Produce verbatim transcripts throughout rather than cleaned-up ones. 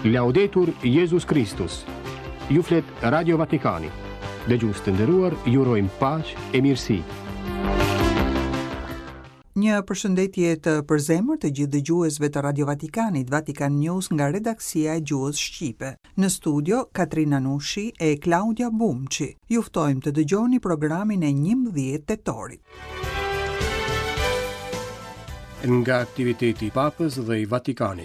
Laudetur Jesus Christus. Ju flet Radio Vatikani. Dëgjues të nderuar, ju urojmë paqë e mirësi. Një përshëndetje të përzemër të gjithë dëgjuesve të Radio Vatikanit, Vatikan News nga redaksia e gjuhës shqipe. Në studio Katrina Nushi e Claudia Bumçi. Ju ftojmë të dëgjoni programin e njëmbëdhjetë tetorit. Nga aktiviteti i Papës dhe i Vatikanit.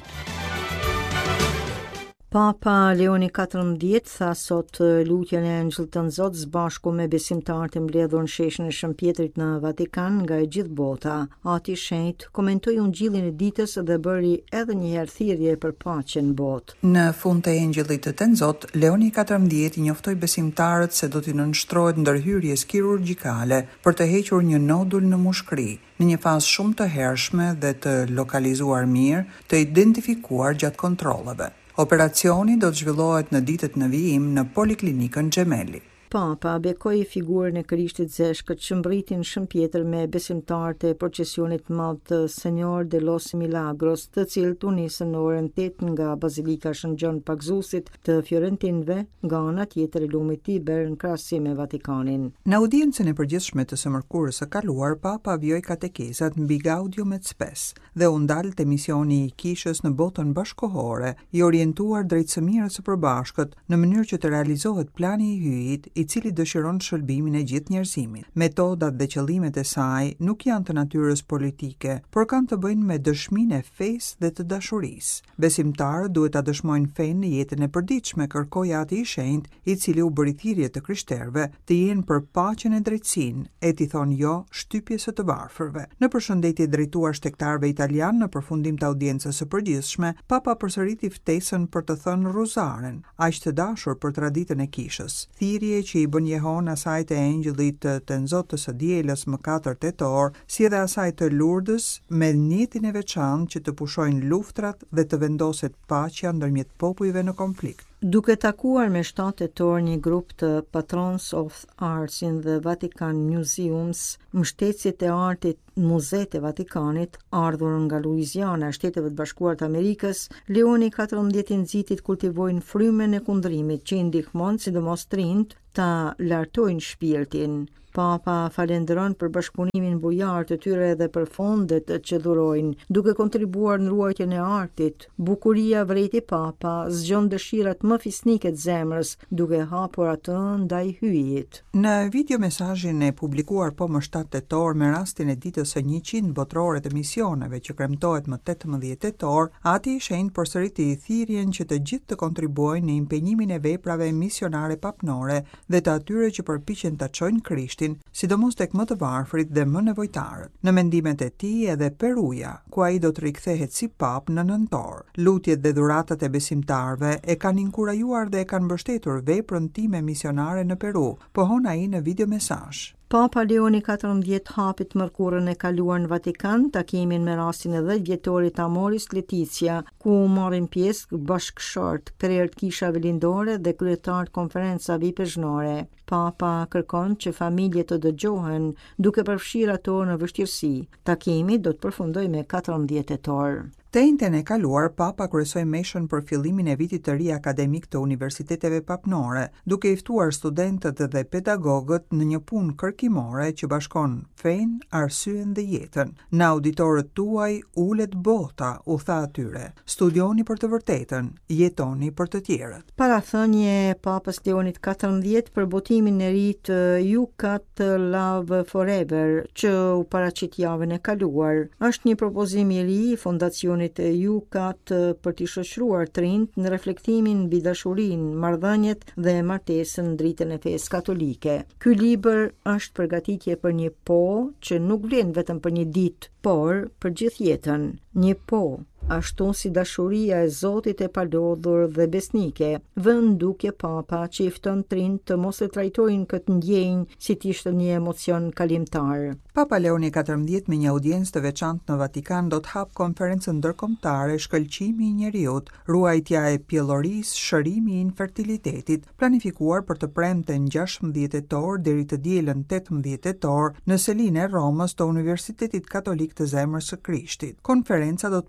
Papa Leoni katërmbëdhjetë tha sot lutjen e Angjëllit të Nzotë së bashku me besimtarët e mbledhur në sheshin e Shëmpjetrit në Vatikan nga e gjithë bota. Ati i Shenjtë komentoi ungjillin e ditës dhe bëri edhe një herë thirrje për paqe në botë. Në fund të Angjëllit të Nzotë, Leoni katërmbëdhjetë i njoftoi besimtarët se do t'i nënshtrohet ndërhyrjes kirurgjikale për të hequr një nodul në mushkëri, në një fazë shumë të hershme dhe të lokalizuar mirë, të identifikuar gjatë kontrolleve. Operacioni do të zhvillohet në ditët në vijim në Poliklinikën Gemelli. Papa bekoi figurën e Krishtit Zeshkët që mbriti në Shëmpjetër me besimtarët e procesionit madh të Senor de los Milagros, të cilët u nisën në orën tetë nga Bazilika Shën Gjon Pagzusit të Fiorentinëve, nga ana tjetër e lumit Tiber në krahasim me Vatikanin. Në audiencën e përgjithshme të së mërkurës së kaluar, Papa vjoi katekesat mbi Gaudium et Spes dhe u ndal te misioni i Kishës në botën bashkëkohore, i orientuar drejt së mirës së përbashkët në mënyrë që të realizohet plani i hyjit i cili dëshiron shërbimin e gjithë njerëzimit. Metodat dhe qëllimet e saj nuk janë të natyrës politike, por kanë të bëjnë me dëshminë e fesë dhe të dashurisë. Besimtarët duhet ta dëshmojnë fenë në jetën e përditshme, kërkoi Ati i Shenjtë, i cili u bëri thirrje të krishterëve të jenë për paqen e drejtsinë, e t'i thonë jo shtypjes së të varfërve. Në përshëndetje drejtuar shtektarëve italian në përfundim të audiencës së përgjithshme, Papa përsëriti ftesën për të thënë Ruzaren, aq të dashur për traditën e Kishës. Thirrje që i bën jehon asaj të Angjëllit të Nzotë së dielës më katër tetor, si edhe asaj të Lurdës, me njetin e veçantë që të pushojnë luftrat dhe të vendoset paqja ndërmjet popujve në konflikt. Duke takuar me shtatë tetor një grup të Patrons of Arts in the Vatican Museums, mbështetësit e artit në Muzeet e Vatikanit, ardhur nga Luiziana, Shteteve të Bashkuara të Amerikës, Leoni katërmbëdhjetë i nxitit kultivojnë frymën e kundërimit që i ndihmon sidomos trinjt ta lartojnë shpirtin. Papa falenderon për bashkëpunimin bujar të tyre dhe për fondet që dhurojnë, duke kontribuar në ruajtjen e artit. Bukuria vreti Papa zgjon dëshirat më fisnike të zemrës, duke hapur atë ndaj hyjit. Në video mesazhin e publikuar po më shtatë tetor me rastin e ditës së njëqind botërore të misioneve që kremtohet më tetëmbëdhjetë tetor, Ati i Shenjtë përsëriti thirrjen që të gjithë të kontribuojnë në impenjimin e veprave misionare papnore dhe të atyre që përpiqen ta çojnë Krishtin, sidomos tek më të varfrit dhe më nevojtarët. Në mendimet e tij edhe Peruja, ku ai do të rikthehet si pap në nëntor. Lutjet dhe dhuratat e besimtarëve e kanë inkurajuar dhe e kanë mbështetur veprën time misionare në Peru, pohon ai në video mesazh. Papa Leoni katërmbëdhjetë hapi të mërkurën e kaluar në Vatikan takimin me rastin e dhjetë vjetorit Amoris Leticia, ku marrin pjesë bashkëshort, krerët kishave lindore dhe kryetarët konferencave ipezhnore. Papa kërkon që familjet të dëgjohen duke përfshirë ato në vështirësi. Takimi do të përfundojë me katërmbëdhjetë tetor. Të njëjtën e kaluar, Papa kryesoi meshën për fillimin e vitit të ri akademik të universiteteve papnore, duke i ftuar studentët dhe pedagogët në një punë kërkimore që bashkon fenë, arsyen dhe jetën. Në auditorët tuaj ulet bota, u tha atyre. Studioni për të vërtetën, jetoni për të tjerët. Parathënie e Papës Leonit katërmbëdhjetë për botimin e ri të You Got Love Forever, që u paraqit javën e kaluar, është një propozim i ri i fondacionit e You Got për t'i shoqëruar trinjt në reflektimin mbi dashurinë, marrëdhëniet dhe martesën në dritën e fesë katolike. Ky libër është përgatitje për një po që nuk vlen vetëm për një ditë, por për gjithë jetën. Një po ashtu si dashuria e Zotit e palodhur dhe besnike, vën duke Papa që i fton trinj të mos e trajtojnë këtë ndjenjë si t'ishte një emocion kalimtar. Papa Leoni katërmbëdhjetë me një audiencë të veçantë në Vatikan do të hap konferencën ndërkombëtare Shkëlqimi i njeriut, ruajtja e pjellorisë, shërimi i infertilitetit, planifikuar për të premten gjashtëmbëdhjetë tetor deri të dielën tetëmbëdhjetë tetor në selinë e Romës të Universitetit Katolik të Zemrës së Krishtit. Konferenca do të përbëhet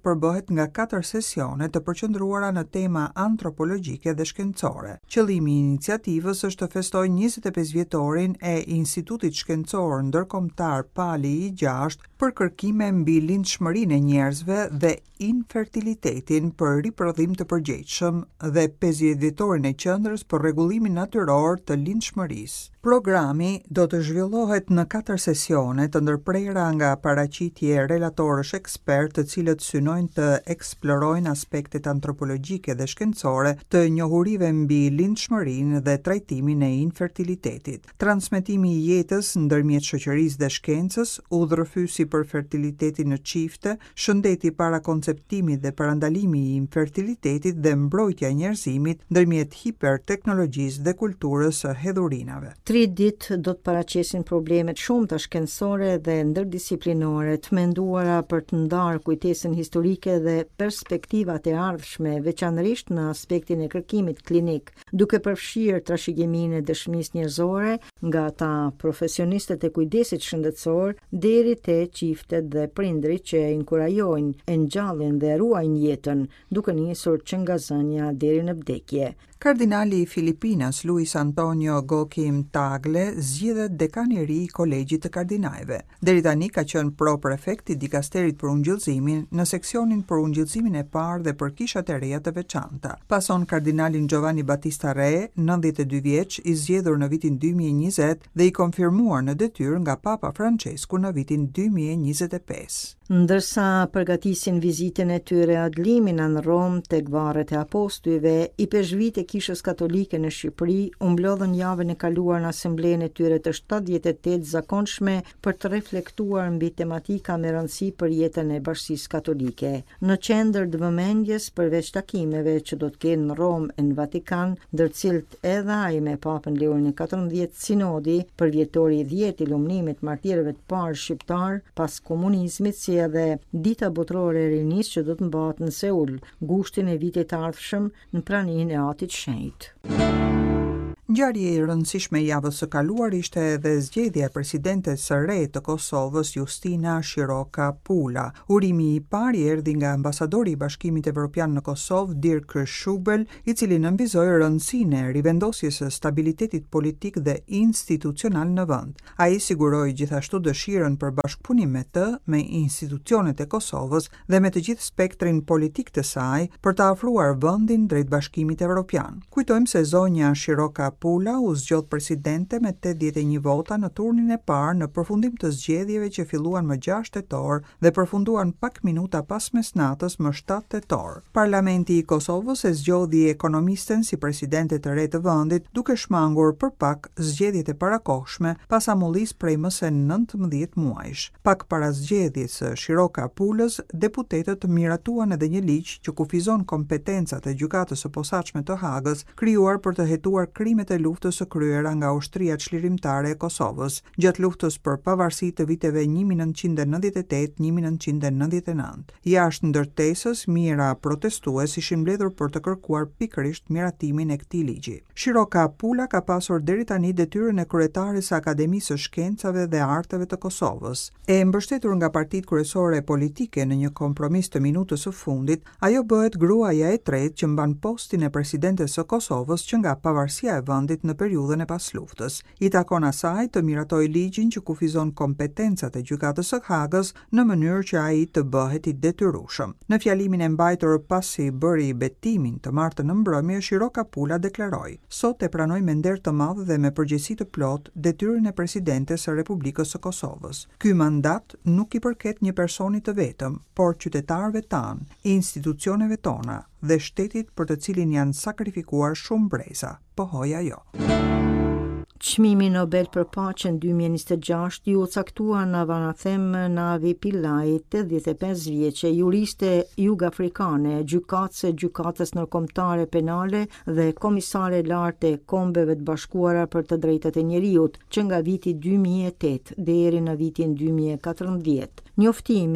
kompozohet nga katër sesione të përqendruara në tema antropologjike dhe shkencore. Qëllimi i iniciativës është të festojë njëzet e pesë vjetorin e Institutit Shkencor Ndërkombëtar Pali i gjashtë për kërkime mbi lindshmërinë e njerëzve dhe infertilitetin për riprodhim të përgjegjshëm dhe pesëdhjetë vjetorin e qendrës për rregullimin natyror të lindshmërisë. Programi do të zhvillohet në katër sesione të ndërprera nga paraqitje relatorësh ekspert të cilët synojnë të eksplorojnë aspektet antropologjike dhe shkencore të njohurive mbi lindshmërinë dhe trajtimin e infertilitetit. Transmetimi i jetës ndërmjet shoqërisë dhe shkencës, udhërfysi për fertilitetin në çifte, shëndeti para konceptimit dhe parandalimi i infertilitetit dhe mbrojtja e njerëzimit ndërmjet hiperteknologjisë dhe kulturës së hedhurinave. Tri ditë do të paraqesin problemet shumëta shkencore dhe ndërdisiplinore të menduara për të ndarë kujtesën historike dhe perspektivat e ardhshme, veçanërisht në aspektin e kërkimit klinik, duke përfshirë trashëgiminë e dëshmisë njerëzore nga ata profesionistët e kujdesit shëndetësor deri te çiftet dhe prindrit që inkurajojnë, e ngjallin dhe ruajnë jetën, duke nisur që nga zënia deri në vdekje. Kardinali i Filipinas, Luis Antonio Gokim Tagle, zgjidhet dekani i ri i Kolegjit të Kardinalëve. Deri tani ka qenë pro-prefekt i dikasterit për ungjillëzimin në seksionin për ungjillëzimin e parë dhe për kishat e reja të veçanta. Pason kardinalin Giovanni Battista Re, nëntëdhjetë e dy vjeç, i zgjedhur në vitin dy mijë e njëzet dhe i konfirmuar në detyrë nga Papa Francesku në vitin dy mijë e njëzet e pesë. Ndërsa përgatisin vizitën e tyre ad limina në Rom tek varret e apostujve, i peshvit e Kishës Katolike në Shqipëri u mblodhën javën e kaluar në asemblenë e tyre të shtatëdhjetë e tetë zakonshme për të reflektuar mbi tematika me rëndësi për jetën e Bashkisë Katolike. Në qendër të vëmendjes përveç takimeve që do të kenë në Rom e në Vatikan, ndër të cilët edhe ai me Papën Leonin e katërndhjetë, sinodi për vjetori i dhjetë i lumënimit martirëve të parë shqiptar pas komunizmit, si edhe dita botërore e rinisë që do të mbahet në Seul, gushtin e vitit të ardhshëm në praninë e Atit Shenjtë. Ngjarje e rëndësishme javës së kaluar ishte edhe zgjedhja e presidentes së re të Kosovës, Justina Shiroka Pula. Urimi i parë erdhi nga ambasadori i Bashkimit Evropian në Kosovë, Dirk Shubel, i cili nënvizoi rëndësinë e rivendosjes së stabilitetit politik dhe institucional në vend. Ai siguroi gjithashtu dëshirën për bashkëpunim me të, me institucionet e Kosovës dhe me të gjithë spektrin politik të saj për të afruar vendin drejt Bashkimit Evropian. Kujtojmë se zonja Shiroka Pula u zgjodh presidente me tetëdhjetë e një vota në turnin e parë në përfundim të zgjedhjeve që filluan më gjashtë tetor dhe përfunduan pak minuta pas mesnatës më shtatë tetor. Parlamenti i Kosovës e zgjodhi ekonomisten si presidente të re të vendit, duke shmangur për pak zgjedhjet e parakohshme pas amullisë prej më se nëntëmbëdhjetë muajsh. Pak para zgjedhjes së Shiroka Pulës, deputetët miratuan edhe një ligj që kufizon kompetencat e gjykatës së posaçme të Hagës, krijuar për të hetuar krimet e luftës së kryera nga ushtria çlirimtare e Kosovës gjatë luftës për pavarësi të viteve një mijë nëntëqind e nëntëdhjetë e tetë - një mijë nëntëqind e nëntëdhjetë e nëntë. Jashtë ndërtesës, mijëra protestues ishin mbledhur për të kërkuar pikërisht miratimin e këtij ligji. Shiroka Pula ka pasur deri tani detyrën e kryetares së Akademisë së Shkencave dhe Arteve të Kosovës. E mbështetur nga partitë kryesore politike në një kompromis të minutës së fundit, ajo bëhet gruaja e tretë që mban postin e presidentes së Kosovës që nga pavarësia e vendit në periudhën e pasluftës. I takon asaj të miratoj ligjin që kufizon kompetencat e gjykatës së Hagës në mënyrë që ai të bëhet i detyrueshëm. Në fjalimin e mbajtur pasi bëri betimin të martën në mbrëmje, Shiroka Pula deklaroi: "Sot e pranoj me nder të madh dhe me përgjegjësi të plot detyrën e presidentes së Republikës së Kosovës. Ky mandat nuk i përket një personi të vetëm, por qytetarëve tanë, institucioneve tona dhe shtetit për të cilin janë sakrifikuar shumë breza", pohoi ajo. Çmimi Nobel për Paqen dy mijë e njëzet e gjashtë ju caktua në Vanathem Navi Pillai, tetëdhjetë e pesë vjeçe, juriste jugafrikane, gjykatëse gjykatës ndërkombëtare penale dhe komisare larte e Kombeve të Bashkuara për të drejtat e njeriut, që nga viti dy mijë e tetë deri në vitin dy mijë e katërndhjetë. Njoftimi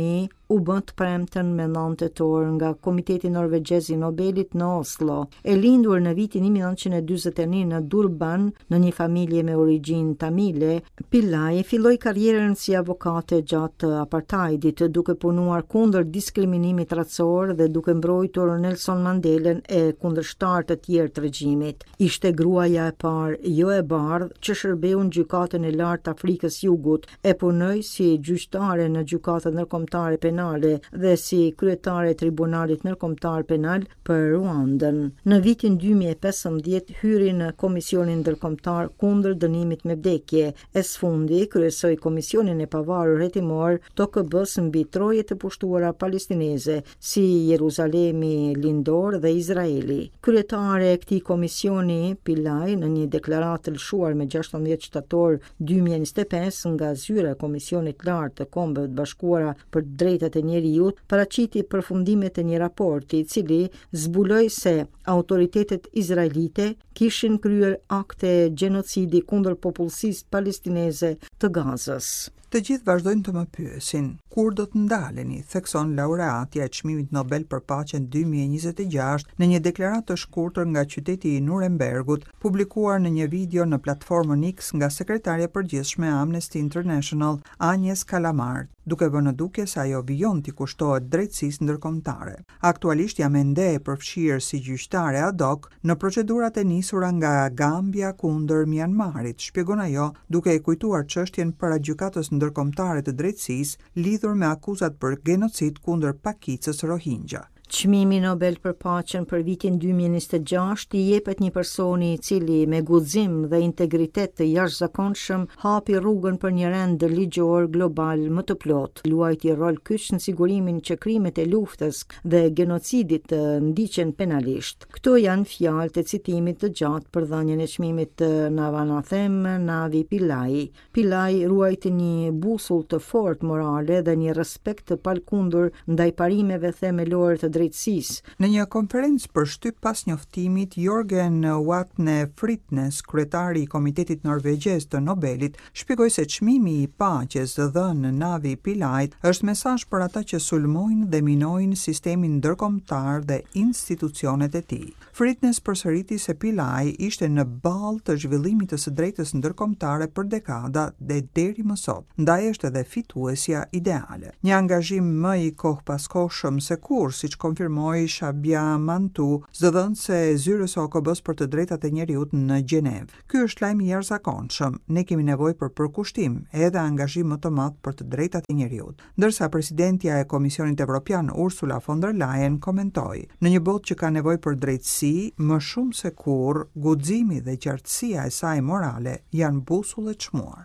u bë të premten me nëntë tetor nga Komiteti Norvegjez i Nobelit në Oslo. E lindur në vitin nineqen e dyzet e një në Durban, në një familje me origjinë tamile, Pillai filloi karrierën si avokate gjatë apartheidit, duke punuar kundër diskriminimit racor dhe duke mbrojtur Nelson Mandelen e kundërshtar të tjerë të regjimit. Ishte gruaja e parë jo e bardhë që shërbeu në gjykatën e lartë të Afrikës Jugut, e punoi si gjyqtare në gjykatën ndërkombëtare penale dhe si kryetare e Tribunalit Ndërkombëtar Penal për Ruandën. Në vitin dy mijë e pesëmbëdhjetë hyri në Komisionin Ndërkombëtar kundër dënimit me vdekje. E sfundi kryesoi Komisionin e Pavarur Hetimor T K B-s mbi trojet të pushtuara palestineze si Jeruzalemi Lindor dhe Izraeli. Kryetare e këtij komisioni, Pillai, në një deklaratë të lëshuar me gjashtëdhjetë shtator dy mijë e njëzet e pesë nga zyra e Komisionit Lartë të Kombeve të Bashkuara për Drejtat e Njeriut, paraqiti përfundimet e një raporti i cili zbuloi se autoritetet izraelite kishin kryer akte gjenocidi kundër popullsisë palestineze të Gazës. Të gjithë vazhdojnë të më pyesin, kur do të ndaleni, thekson laureatja e çmimit Nobel për paqen dy mijë e njëzet e gjashtë në një deklaratë të shkurtër nga qyteti i Nurembergut, publikuar në një video në platformën X nga sekretarja e përgjithshme e Amnesty International, Agnes Kalamard, duke vënë duke se ajo vijon t'i kushtohet drejtësisë ndërkombëtare. Aktualisht jam ende e përfshirë si gjyqtare ad hoc në procedurat e nisura nga Gambia kundër Myanmarit, shpjegon ajo duke e kujtuar çështjen para gjykatës ndërkombëtare të drejtësisë lidhur me akuzat për genocid kundër pakicës Rohingya. Çmimi Nobel për paqen për vitin dy mijë e njëzet e gjashtë i jepet një personi i cili me guxim dhe integritet të jashtëzakonshëm hapi rrugën për një rend ligjor global më të plotë, luajti rol kyç në sigurimin që krimet e luftës dhe genocidit të ndiqen penalisht. Këto janë fjalë të citimit të gjatë për dhënien e çmimit të Navanathem Navi Pillai. Pillai ruajti një busull të fortë morale dhe një respekt të palkundur ndaj parimeve themelore të drejtësisë. Në një konferencë për shtyp pas njoftimit, Jorgen Watne Fritnes, kryetari i Komitetit Norvegjez të Nobelit, shpjegoi se çmimi i paqes dhënë në Navi Pillait është mesazh për ata që sulmojnë dhe minojnë sistemin ndërkombëtar dhe institucionet e tij. Fritnes përsëriti se Pillai ishte në ball të zhvillimit të së drejtës ndërkombëtare për dekada dhe deri më sot, ndaj është edhe fituesja ideale. Një angazhim më i kohëpaskoshëm se kur, siç konfirmoi Shabia Mantu, zëdhënëse e zyrës së O K B-s për të drejtat e njeriut në Gjenevë. Ky është lajm i jashtëzakonshëm. Ne kemi nevojë për përkushtim edhe angazhim më të madh për të drejtat e njeriut. Ndërsa presidentja e Komisionit Evropian Ursula von der Leyen komentoi: "Në një botë që ka nevojë për drejtësi, më shumë se kurrë, guximi dhe qartësia e saj morale janë busull e çmuar."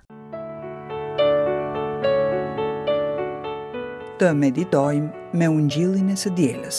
Të meditojmë me ungjillin e së dielës.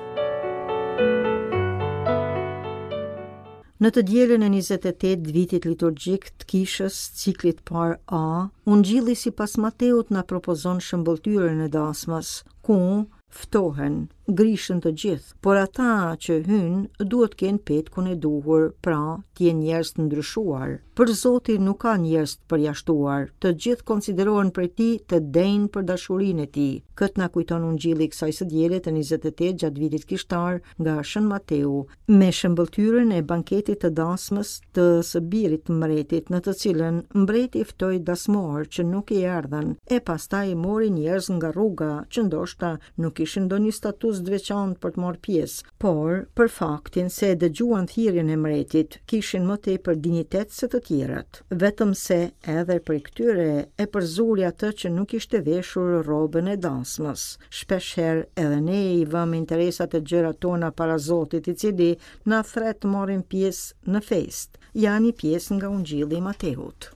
Në të dielën e njëzet e tetë vitit liturgjik të kishës ciklit par A, ungjilli sipas Mateut na propozon shëmbëltyrën e dasmës, ku ftohen, grishën të gjithë, por ata që hynë duhet kenë petkun e duhur, pra t'jenë njerëz të ndryshuar. Për Zotin nuk ka njerëz të përjashtuar, të gjithë konsiderohen për ti të denjë për dashurinë e tij. Këtë na kujton ungjilli i kësaj së diele të njëzet e tetë gjatë vitit kishtar nga Shën Mateu, me shëmbëltyrën e banketit të dasmës të së birit të mbretit, në të cilën mbreti ftoi dasmor që nuk i erdhen, e pastaj mori njerëz nga rruga që ndoshta nuk kishin ndonjë status të veçantë për të marrë pjesë, por për faktin se dëgjuan thirrjen e mbretit, kishin më tepër dinjitet se të tjerët. Vetëm se edhe për këtyre e përzuri atë që nuk ishte veshur rrobën e dasmës. Shpeshherë edhe ne i vëmë interesat e gjërat tona para Zotit, i cili na thret të marrim pjesë në fest. Janë pjesë nga ungjilli i Mateut.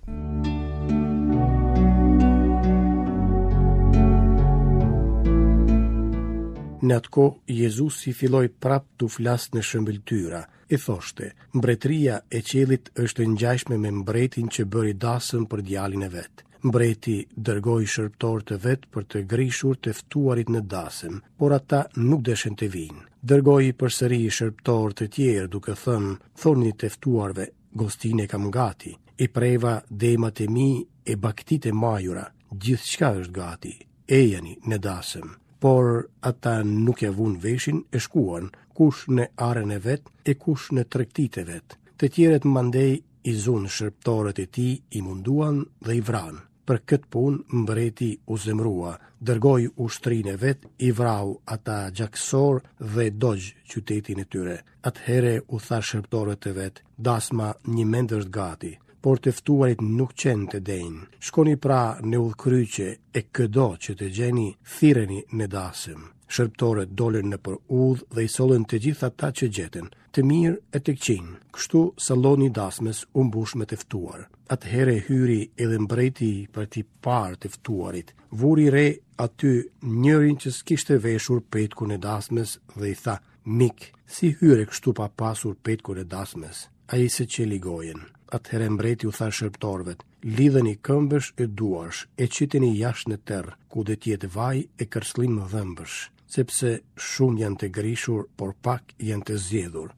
Në atë kohë, Jezusi filloi prap të flasë në shëmbëltyra. E thoshte: "Mbretëria e qiellit është e ngjashme me mbretin që bëri dasëm për djalin e vet. Mbreti dërgoi shërbëtor të vet për të grishur të ftuarit në dasëm, por ata nuk deshen të vinë. Dërgoi përsëri shërbëtor të tjerë duke thënë: Thoni të ftuarve, gostinë e kam gati. E preva demat e mi e baktit e majura, gjithçka është gati. Ejani në dasëm." por ata nuk ja vun veshin e shkuan, kush në arën e vet e kush në tregtit e vet. Të tjerët mandej i zun shërptorët e tij i munduan dhe i vran. Për këtë punë mbreti u zemrua, dërgoi ushtrinë e vet, i vrau ata gjaksor dhe dogj qytetin e tyre. Atëhere u tha shërptorët e vet, dasma një mend është gati, por të ftuarit nuk qenë të denjë. Shkoni pra në udhkryqe e këdo që të gjeni, thirreni në dasëm. Shërptorët dolën në për udh dhe i sollën të gjithë ata që gjetën, të mirë e të këqij. Kështu salloni dasmës u mbush me të ftuar. Atëhere hyri edhe mbreti për t'i parë të ftuarit. Vuri re aty njërin që s'kishte veshur petkun e dasmës dhe i tha, mik, si hyre kështu pa pasur petkun e dasmës? Ai se qeli gojen. Atëhere mbreti u tha shërptorëve, lidheni këmbësh e duarsh, e qiteni jashtë në terr, ku do të jetë vaj e kërcëllim dhëmbësh, sepse shumë janë të grishur, por pak janë të zgjedhur.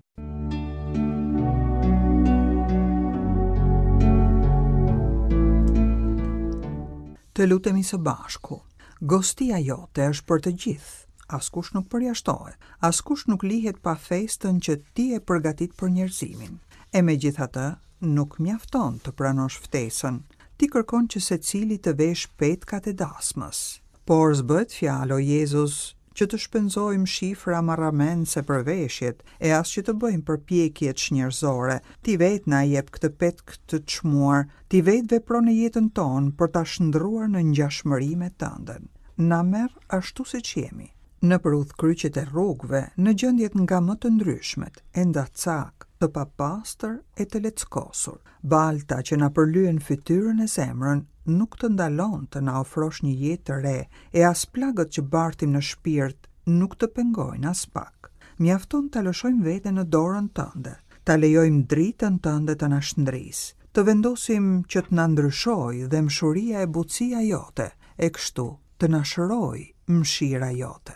Të lutemi së bashku. Gostia jote është për të gjithë. Askush nuk përjashtohet. Askush nuk lihet pa festën që ti e përgatit për njerëzimin. E megjithatë, nuk mjafton të pranosh ftesën. Ti kërkon që secili të vesh petkat e dasmës. Por s'bëhet fjalë, o Jezus, që të shpenzojmë shifra marramense për veshjet, e as që të bëjmë përpjekje njerëzore. Ti vetë na jep këtë petk të çmuar, ti vetë vepron në jetën tonë për ta shndruar në ngjashmëri me tënden. Na merr ashtu siç jemi. Në për udhkryqet e rrugëve, në gjendjet nga më të ndryshmet, enda cak, të papastër e të leckosur. Balta që na përlyen fytyrën e zemrën nuk të ndalon të na ofrosh një jetë të re, e as plagët që bartim në shpirt nuk të pengojnë as pak. Mjafton të lëshojmë veten në dorën tënde, ta lejojmë dritën tënde të na shndrisë, të vendosim që të na ndryshojë dhe mshuria e butësia jote, e kështu të na shërojë mshira jote.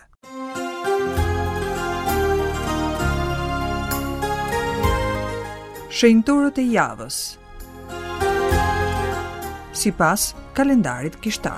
Shenjtorët e javës sipas kalendarit kishtar.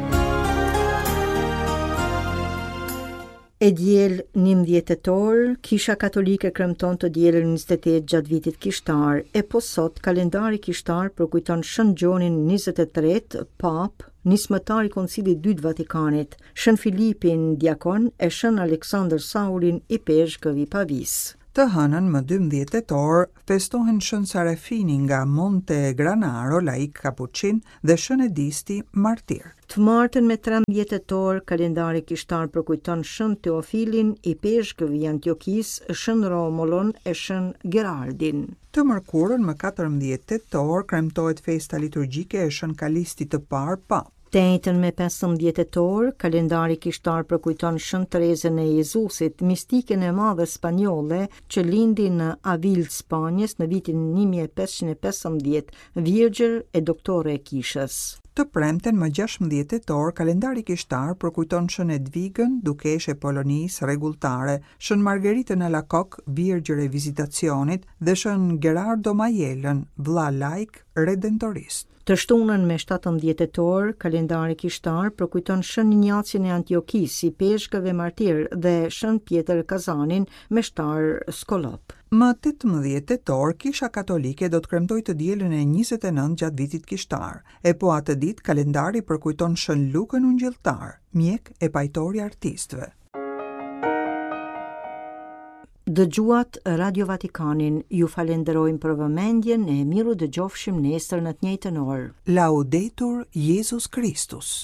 E diel njëmbëdhjetë tetor, Kisha Katolike kremton të dielën njëzet e tetë gjatë vitit kishtar, e po sot kalendari kishtar përkujton Shën Gjonin njëzet e tretë, pap, nismëtar i Koncilit dytë Vatikanit, Shën Filipin diakon e Shën Aleksandër Saulin i peshkëve i Pavis. Të hënën më dymbëdhjetë tetor festohen Shën Sarafini nga Monte Granaro, laik kapuçin, dhe Shën Edisti martir. Të martën me trembëdhjetë tetor, kalendari kishtar përkujton Shën Teofilin i peshkëve i Antiokisë, Shën Romulon e Shën Geraldin. Të mërkurën më katërmbëdhjetë tetor kremtohet festa liturgjike e Shën Kalistit të parë pap. Të njëjtën me pesëmbëdhjetë tetor, kalendari kishtar përkujton Shën Terezën e Jezusit, mistiken e madhe spanjolle që lindi në Avil, Spanjës në vitin një mijë e pesëqind e pesëmbëdhjetë, virgjër e doktore e kishës. Të premten më gjashtë tetor, kalendari kishtar përkujton Shën Edvigën, dukeshe Polonisë rregulltare, Shën Margheritën Alacoque, virgjër e vizitacionit, dhe Shën Gerardo Majellën, vlla laik redentorist. Të shtunën me shtatëmbëdhjetë tetor, kalendari kishtar përkujton Shën Injacin e Antiokisë i peshkëve martir dhe Shën Pjetër Kazanin me shtar Skolop. Më tetëmbëdhjetë tetor, Kisha Katolike do të kremtojë të dielën e njëzet e nëntë gjatë vitit kishtar. E po atë ditë kalendari përkujton Shën Lukën Ungjilltar, mjek e pajtori artistëve. Dëgjuat Radio Vatikanin, ju falenderojmë për vëmendjen e miru dëgjofshim nesër në të njëjtën orë. Laudetur Jesus Christus.